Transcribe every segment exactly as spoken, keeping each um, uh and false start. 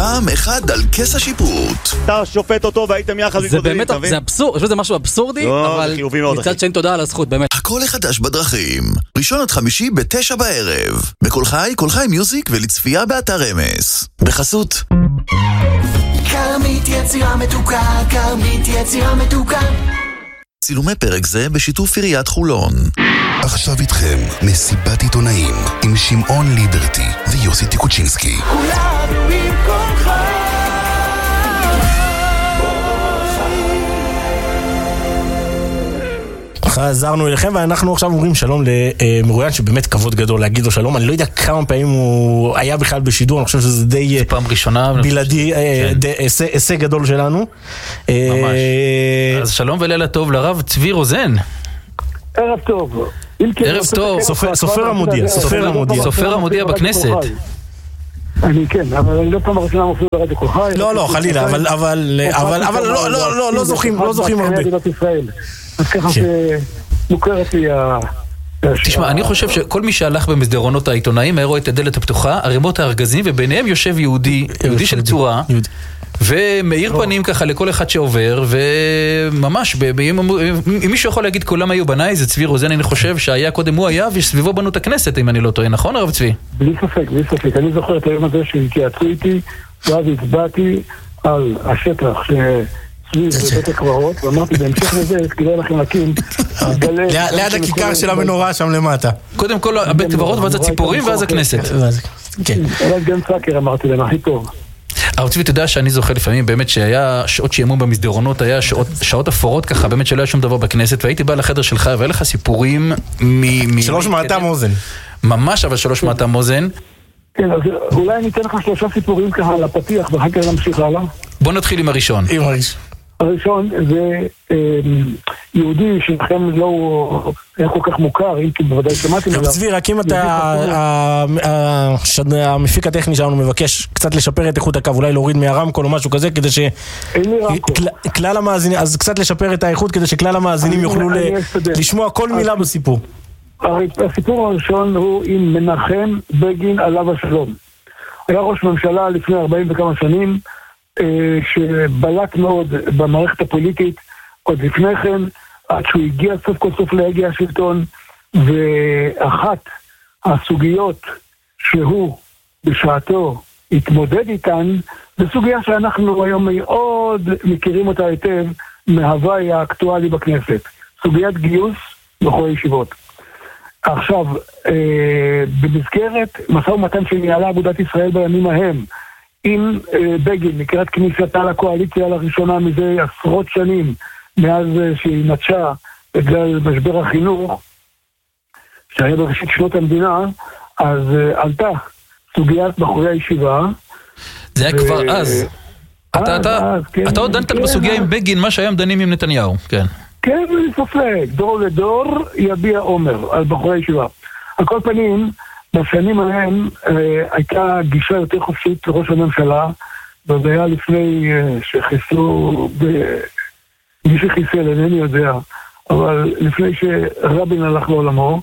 הפעם אחד על כס השיפוט. אתה שופט אותו והייתם יחד. זה באמת, זה אבסורד, זה משהו אבסורדי, אבל מצד שני תודה על הזכות, באמת. הכל החדש בדרכים, ראשון עד חמישי בתשע בערב, בכל חי, כל חי מיוזיק ולצפייה באתר אמס. בחסות כרמית יצירה מתוקה, כרמית יצירה מתוקה. צילומי פרק זה בשיתוף עיריית חולון. עכשיו איתכם מסיבת עיתונאים עם שמעון ליברטי ויוסי טיקוצ'ינסקי. כולנו עם כולך. חזרנו אליכם ואנחנו עכשיו אומרים שלום למרואיין שבאמת כבוד גדול להגיד לו שלום. אני לא יודע כמה פעמים הוא היה בכלל בשידור, אני חושב שזה די פעם ראשונה בלעדי, הישג גדול שלנו. ממש. אז שלום ולילה טוב לרב צבי רוזן. ערב טוב. ערב טוב. סופר המודיע, סופר המודיע. סופר המודיע בכנסת. אני כן, אבל אני לא פעם הראשונה מופיע ברדיו כל חי. לא, לא, חלילה, אבל אבל לא זוכים, לא זוכים הרבה. אז ככה שמוכרת לי ה... תשמע, אני חושב שכל מי שהלך במסדרונות העיתונאים היה רואה את הדלת הפתוחה, ערימות הארגזים, וביניהם יושב יהודי, יהודי של צורה, ומאיר פנים ככה לכל אחד שעובר, וממש, אם מישהו יכול להגיד כולם היו בניי, זה צבי רוזן, אני חושב שהיה קודם הוא היה, וסביבו בנו את הכנסת, אם אני לא טועה, נכון הרב צבי? בלי ספק, בלי ספק. אני זוכר את היום הזה שהתייעצו איתי, ואז הצבעתי על השטח ש... בבית הקברות, ואמרתי בהמשך לזה, כדאי לכם להקים ליד הכיכר של המנורה שם למטה. קודם כל הבית קברות, ואז הציפורים, ואז הכנסת. כן. אבל גם סקר אמרתי להם, הכי טוב. הרב צבי, אתה יודע שאני זוכר לפעמים באמת שהיה שעות שימום במסדרונות, היה שעות אפורות ככה, באמת שלא היה שום דבר בכנסת, והייתי בא לחדר שלך, והיה לך סיפורים מ... שלוש מעתם אוזן. ממש, אבל שלוש מעתם אוזן. כן, אז אולי אני אתן לך שלושה סיפורים ככה על הפתיח, ואחר כך נמשיך הלאה. בוא נתחיל עם הראשון. עם הראשון. הראשון זה יהודי שלכם לא היה כל כך מוכר, אם כי בוודאי שמעתם עליו. צבי, רק אם אתה, המפיק הטכני שלנו מבקש קצת לשפר את איכות הקו, אולי להוריד מהרמקול או משהו כזה, כדי שכלל המאזינים, אז קצת לשפר את האיכות, כדי שכלל המאזינים יוכלו לשמוע כל מילה בסיפור. הסיפור הראשון הוא עם מנחם בגין עליו השלום. היה ראש ממשלה לפני ארבעים וכמה שנים, שבלט מאוד במערכת הפוליטית עוד לפני כן, עד שהוא הגיע סוף כל סוף להגיע השלטון, ואחת הסוגיות שהוא בשעתו התמודד איתן, בסוגיה שאנחנו היום מאוד מכירים אותה היטב מההוואי האקטואלי בכנסת, סוגיית גיוס בחורי ישיבות. עכשיו, במסגרת משא ומתן שניהלה אגודת ישראל בימים ההם, עם בגין, לקראת כניסתה לקואליציה לראשונה מזה עשרות שנים, מאז שהיא נטשה בגלל משבר החינוך, שהיה בראשית שנות המדינה, אז עלתה סוגיית בחורי הישיבה. זה היה כבר אז. אתה עוד דנת בסוגיה עם בגין, מה שהיום דנים עם נתניהו, כן. כן, אני סופק, דור לדור יביע עומר על בחורי הישיבה. על כל פנים, בשנים ההם הייתה גישה יותר חופשית לראש הממשלה, וזה היה לפני שחיסלו, מי שחיסל, אינני יודע, אבל לפני שרבין הלך לעולמו,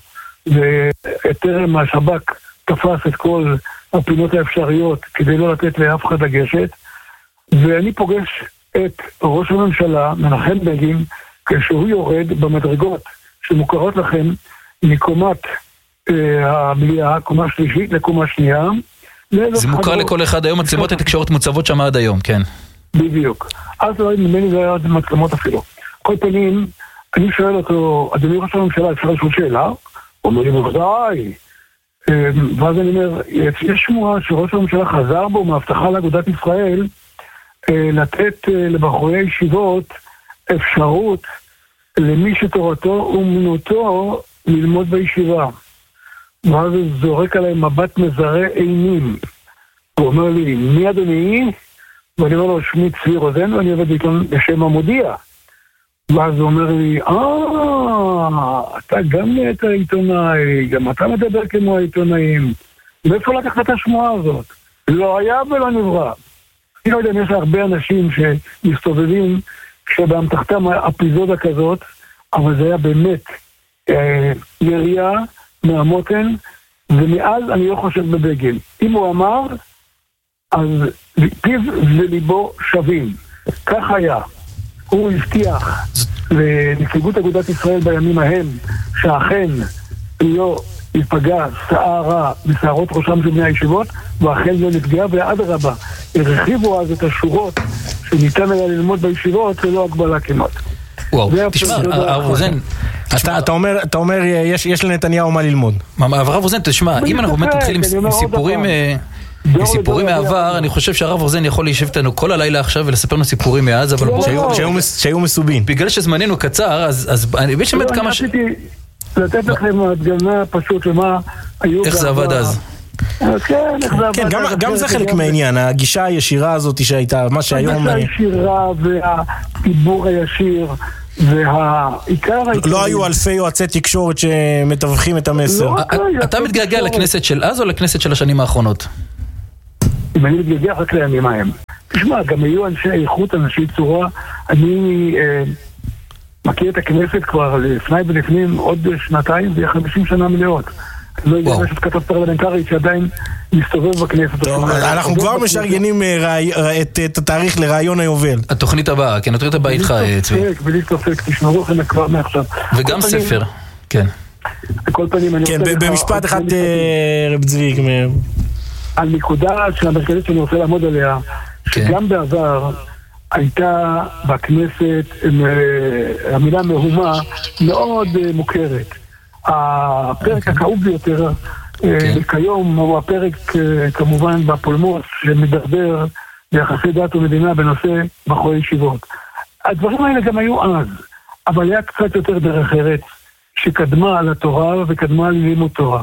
וטרם השב"כ תפס את כל הפינות האפשריות כדי לא לתת לאף אחד לגשת, ואני פוגש את ראש הממשלה, מנחם בגין, כשהוא יורד במדרגות שמוכרות לכם מקומת המליאה, קומה שלישית לקומה שנייה. זה מוכר לכל אחד היום, מצלמות התקשורת מוצבות שם עד היום, כן. בדיוק. אז לא הייתי ממני זה היה מצלמות אפילו. כל פנים, אני שואל אותו, אדוני ראש הממשלה, אפשר לשאול שאלה? הוא אומר לי, בוודאי. ואז אני אומר, יש שמועה שראש הממשלה חזר בו מהבטחה לאגודת ישראל, לתת לבחורי ישיבות אפשרות למי שתורתו אומנותו ללמוד בישיבה. ואז הוא זורק עליי מבט מזרה אימים. הוא אומר לי, מי אדוני? ואני אומר לו, שמי צבי רוזן, ואני עובד בעיתון בשם המודיע. ואז הוא אומר לי, אה, אתה גם נהיית עיתונאי, גם אתה מדבר כמו העיתונאים. מאיפה לקחת את השמועה הזאת? לא היה ולא נברא. אני לא יודע אם יש הרבה אנשים שמסתובבים כשבאמתחתם אפיזודה כזאת, אבל זה היה באמת אה, יריעה מהמותן, ומאז אני לא חושב בבגין. אם הוא אמר, אז פיו וליבו שווים. כך היה. הוא הבטיח לנציגות אגודת ישראל בימים ההם, שאכן לא ייפגע שערה רע בשערות ראשם של בני הישיבות, ואכן לא נפגע, ואדרבה, הרחיבו אז את השורות שניתן היה ללמוד בישיבות ללא הגבלה כמעט. וואו, תשמע, הרב רוזן, אתה אומר, יש לנתניהו מה ללמוד. הרב רוזן, תשמע, אם אנחנו באמת נתחיל עם סיפורים... עם סיפורים מהעבר, אני חושב שהרב רוזן יכול להישב איתנו כל הלילה עכשיו ולספר לנו סיפורים מאז, אבל שהיו מסובים. בגלל שזמננו קצר, אז אני באמת שמת כמה ש... רציתי לתת לכם הדגמה פשוט למה היו... איך זה עבד אז? כן, גם זה חלק מהעניין, הגישה הישירה הזאת שהייתה, מה שהיום... הגישה הישירה והדיבור הישיר והעיקר... לא היו אלפי יועצי תקשורת שמתווכים את המסר. אתה מתגעגע לכנסת של אז או לכנסת של השנים האחרונות? אם אני מתגעגע רק לימים ההם. תשמע, גם היו אנשי איכות, אנשי צורה. אני אה, מכיר את הכנסת כבר לפני ולפנים עוד שנתיים, זה חמישים שנה מלאות. לא יודע שיש כתב פרלמנטרית שעדיין מסתובב בכנסת. אנחנו כבר משרגנים את התאריך לרעיון היובל. התוכנית הבאה, כן, התוכנית הבאה איתך, צבי. בלי ספק, תשמרו לכם כבר מעכשיו. וגם ספר, כן. בכל פנים, אני כן, במשפט אחד רב צבי. על נקודה שהמרכזית שאני רוצה לעמוד עליה, שגם בעבר הייתה בכנסת המילה מהומה מאוד מוכרת. הפרק הכאוב ביותר כיום הוא הפרק כמובן בפולמוס שמדבר ביחסי דת ומדינה בנושא בחורי ישיבות. הדברים האלה גם היו אז, אבל היה קצת יותר דרך ארץ שקדמה על התורה וקדמה על לימוד תורה.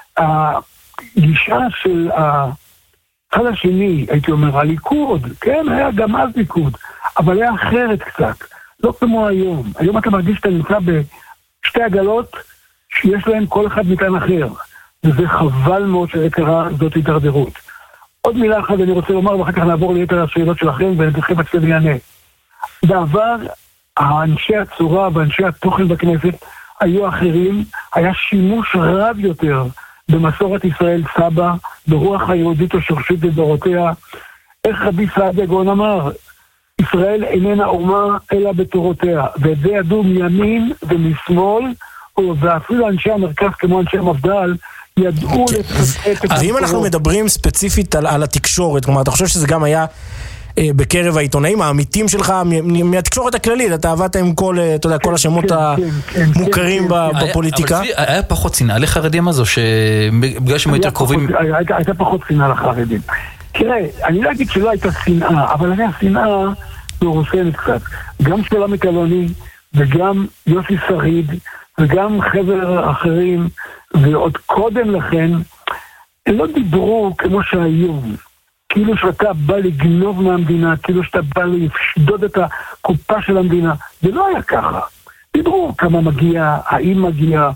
הגישה של הצד השני, הייתי אומר, הליכוד, כן, היה גם אז ליכוד, אבל היה אחרת קצת, לא כמו היום. היום אתה מרגיש שאתה נמצא בשתי עגלות שיש להם כל אחד מטען אחר, וזה חבל מאוד שזה קרה, זאת התדרדרות. עוד מילה אחת אני רוצה לומר, ואחר כך נעבור ליתר השאלות שלכם, ונתחיל בצד יענה. בעבר, האנשי הצורה ואנשי התוכן בכנסת היו אחרים, היה שימוש רב יותר במסורת ישראל סבא, ברוח היהודית השורשית לדורותיה. איך רבי סעדיה גאון אמר, ישראל איננה אומה אלא בתורותיה, ואת זה ידעו מימין ומשמאל, ואפילו אנשי המרכז כמו אנשי המפד"ל ידעו לצטט את... אז אם אנחנו מדברים ספציפית על התקשורת, כלומר אתה חושב שזה גם היה בקרב העיתונאים, העמיתים שלך מהתקשורת הכללית, אתה עבדת עם כל, אתה יודע, כל השמות המוכרים בפוליטיקה. אבל היה פחות שנאה לחרדים הזו, שבגלל שהם יותר קרובים... הייתה פחות שנאה לחרדים. תראה, אני לא אגיד שלא הייתה שנאה, אבל היה שנאה מרוסנת קצת. גם שלום מקלוני וגם יוסי שריד וגם חבר אחרים, ועוד קודם לכן, הם לא דיברו כמו שהיום. כאילו שאתה בא לגנוב מהמדינה, כאילו שאתה בא לשדוד את הקופה של המדינה. זה לא היה ככה. דיברו כמה מגיע, האם מגיע.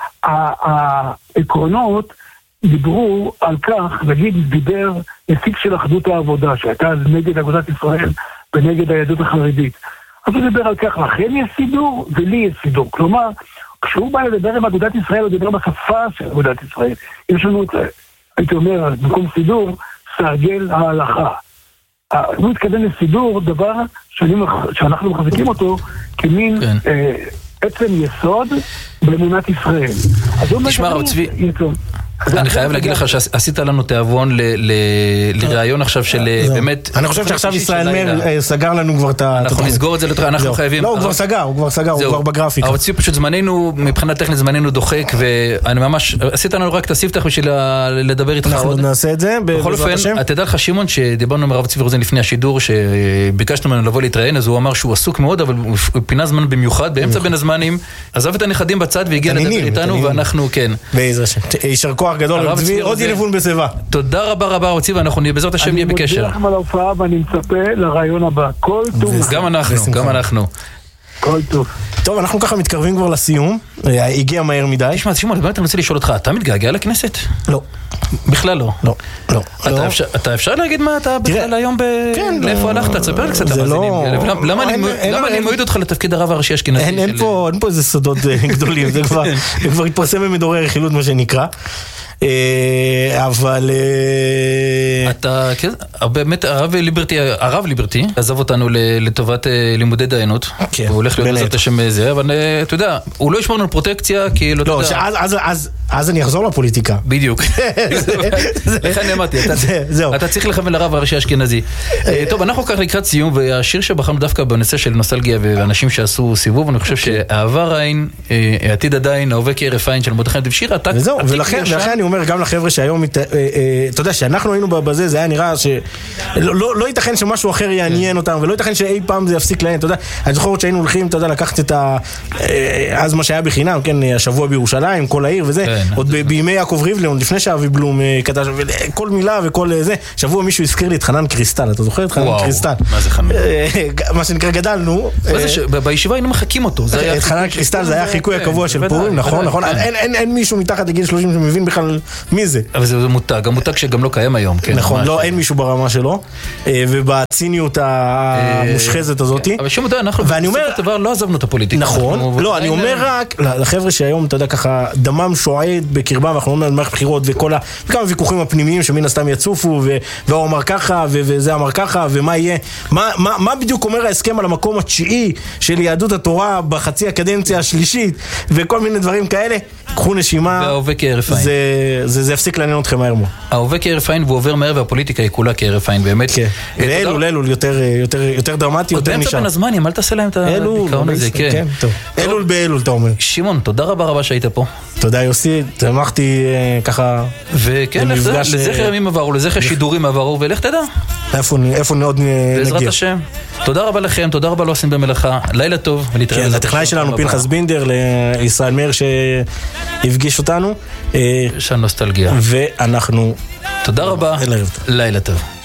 העקרונות דיברו על כך, נגיד דיבר נציג של אחדות העבודה, שהייתה נגד אגודת ישראל ונגד היהדות החרדית. אז הוא דיבר על כך, לכם יש סידור ולי יש סידור. כלומר, כשהוא בא לדבר עם אגודת ישראל, הוא דיבר בשפה של אגודת ישראל. יש לנו את זה, הייתי אומר, במקום סידור, סרגל ההלכה. הוא התקדם לסידור, דבר שאנחנו מחזיקים אותו כמין עצם יסוד באמונת ישראל. תשמע, רב צבי, אני חייב להגיד לך שעשית לנו תיאבון לרעיון עכשיו של באמת... אני חושב שעכשיו ישראל מר סגר לנו כבר את ה... אנחנו נסגור את זה, אנחנו חייבים... לא, הוא כבר סגר, הוא כבר סגר, הוא כבר בגרפיקה. אבל צבי, פשוט זמננו, מבחינת טכנית זמננו דוחק, ואני ממש... עשית לנו רק את הספתח בשביל לדבר איתך עוד. אנחנו נעשה את זה, בכל אופן, תדע לך שמעון, שדיברנו עם הרב צבי רוזן לפני השידור, שביקשנו ממנו לבוא להתראיין, אז הוא אמר שהוא עסוק מאוד, אבל הוא פינה זמן במיוחד, באמצע בין הזמנים, עזב את הנכדים בצד והגיע לדבר איתנו, ואנחנו, כן. יישר כוח גדול, עוד ילבון בשיבה. תודה רבה רבה רב צבי, ואנחנו בעזרת השם נהיה בקשר. אני מודה לכם על ההופעה ואני מצפה לרעיון הבא. כל טוב. גם אנחנו, גם אנחנו. כל טוב. טוב, אנחנו ככה מתקרבים כבר לסיום. הגיע מהר מדי. תשמע, תשמע, באמת אני רוצה לשאול אותך, אתה מתגעגע לכנסת? לא. בכלל לא. לא, לא. אתה אפשר להגיד מה אתה בכלל היום ב... לאיפה הלכת? תספר לי קצת המאזינים. למה אני מועיד אותך לתפקיד הרב הראשי אשכנזי? אין פה איזה סודות גדולים, זה כבר התפרסם במדורי רכילות מה שנקרא. אבל... אתה, כן, באמת, הרב ליברטי, הרב ליברטי, עזב אותנו לטובת לימודי דיינות. הוא הולך להיות עזרת השם זה, אבל אתה יודע, הוא לא ישמור לנו פרוטקציה, כי לא לא, אז אני אחזור לפוליטיקה. בדיוק. לכן נאמרתי, אתה צריך לכוון לרב הראשי האשכנזי. טוב, אנחנו כך לקראת סיום, והשיר שבחרנו דווקא בנושא של נוסטלגיה ואנשים שעשו סיבוב, אני חושב שהעבר עין, העתיד עדיין, ההווה כהרף עין של מרדכי נתיב שיר, עתק. וזהו, ולכן אני אומר גם לחבר'ה שהיום, אתה יודע, שאנחנו היינו בזה, זה היה נראה שלא ייתכן שמשהו אחר יעניין אותם, ולא ייתכן שאי פעם זה יפסיק להם, אתה יודע, אני זוכר שהיינו הולכים, אתה יודע, לקחת את ה... אז מה שהיה בחינם, כן, השבוע בירושלים, כל העיר וזה, עוד בימי יעקב ריבלין, לפני שאבי בלום כתב, כל מילה וכל זה, שבוע מישהו הזכיר לי את חנן קריסטל, אתה זוכר את חנן קריסטל? מה זה חנן? מה שנקרא גדלנו. בישיבה היינו מחכים אותו. את חנן קריסטל זה היה החיקוי הקבוע של פורים, נכון, נכון. אין מישהו מתחת לגיל שלושים שמבין בכלל מי זה. אבל זה מותג, המותג שגם לא קיים היום. נכון, לא, אין מישהו ברמה שלו, ובציניות המושחזת הזאת. אבל שום דבר, אנחנו בסופו דבר לא עזבנו את הפוליטיקה. נכון, לא, אני אומר רק לחבר'ה שהיום, אתה יודע, ככה, דמם שועד בקרבם, אנחנו אומרים על מערכת בחירות וכל ה... וכמה ויכוחים הפנימיים שמן הסתם יצופו, והוא אמר ככה, וזה אמר ככה, ומה יהיה. מה בדיוק אומר ההסכם על המקום התשיעי של יהדות התורה בחצי הקדנציה השלישית, וכל מיני דברים כאלה? קחו נשימה. וההווה כהרף עין. זה יפסיק לעניין אתכם מהר מאוד. ההווה כהרף עין, והוא עובר מהר, והפוליטיקה היא כולה כהרף עין, באמת. לאלול, אלול, יותר דרמטי, יותר נשאר. בין הזמנים, אל תעשה להם את הדיכאון הזה, כן. אלול באלול, אתה אומר. שמעון, תודה רבה רבה שהיית פה. תודה יוסי, תמכתי ככה. וכן, לזכר ימים עברו, לזכר שידורים עברו, ולך תדע. איפה עוד נגיע. בעזרת השם. תודה רבה לכם, תודה רבה לא עושים במלאכה. לילה טוב, ולהתראה. הטכנאי שלנו פנחס בינדר, לישראל מאיר שהפגיש אותנו. יש נוסטלגיה. ואנחנו... תודה רבה, לילה טוב.